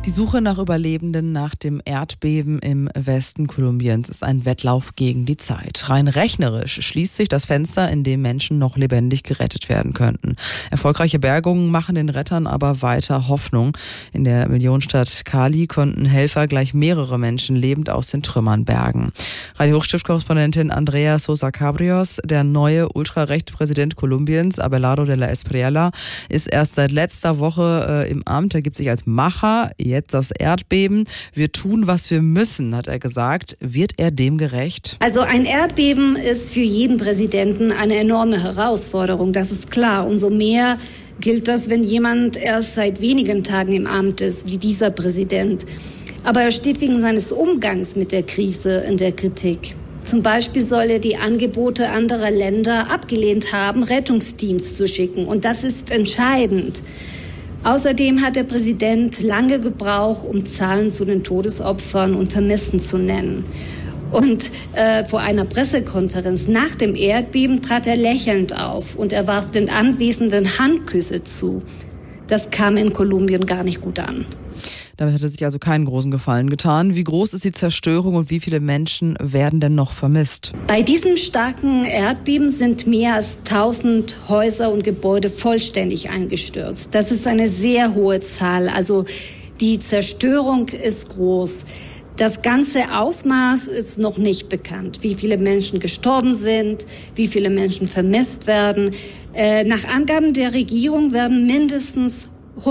Die Suche nach Überlebenden nach dem Erdbeben im Westen Kolumbiens ist ein Wettlauf gegen die Zeit. Rein rechnerisch schließt sich das Fenster, in dem Menschen noch lebendig gerettet werden könnten. Erfolgreiche Bergungen machen den Rettern aber weiter Hoffnung. In der Millionenstadt Cali konnten Helfer gleich mehrere Menschen lebend aus den Trümmern bergen. Radio Hochstift-Korrespondentin Andrea Sosa Cabrios, der neue Ultrarechtspräsident Kolumbiens, Abelardo de la Espriella, ist erst seit letzter Woche im Amt. Er gibt sich als Macher. Jetzt das Erdbeben. Wir tun, was wir müssen, hat er gesagt. Wird er dem gerecht? Also ein Erdbeben ist für jeden Präsidenten eine enorme Herausforderung, das ist klar. Umso mehr gilt das, wenn jemand erst seit wenigen Tagen im Amt ist, wie dieser Präsident. Aber er steht wegen seines Umgangs mit der Krise in der Kritik. Zum Beispiel soll er die Angebote anderer Länder abgelehnt haben, Rettungsteams zu schicken. Und das ist entscheidend. Außerdem hat der Präsident lange gebraucht, um Zahlen zu den Todesopfern und Vermissten zu nennen. Und vor einer Pressekonferenz nach dem Erdbeben trat er lächelnd auf und er warf den Anwesenden Handküsse zu. Das kam in Kolumbien gar nicht gut an. Damit hat er sich also keinen großen Gefallen getan. Wie groß ist die Zerstörung und wie viele Menschen werden denn noch vermisst? Bei diesem starken Erdbeben sind mehr als 1000 Häuser und Gebäude vollständig eingestürzt. Das ist eine sehr hohe Zahl. Also die Zerstörung ist groß. Das ganze Ausmaß ist noch nicht bekannt. Wie viele Menschen gestorben sind, wie viele Menschen vermisst werden. Nach Angaben der Regierung werden mindestens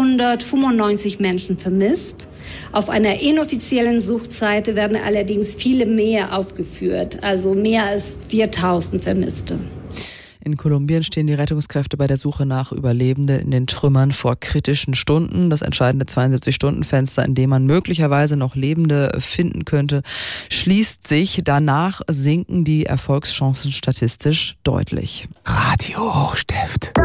195 Menschen vermisst. Auf einer inoffiziellen Suchseite werden allerdings viele mehr aufgeführt, also mehr als 4000 Vermisste. In Kolumbien stehen die Rettungskräfte bei der Suche nach Überlebenden in den Trümmern vor kritischen Stunden. Das entscheidende 72-Stunden-Fenster, in dem man möglicherweise noch Lebende finden könnte, schließt sich. Danach sinken die Erfolgschancen statistisch deutlich. Radio Hochstift.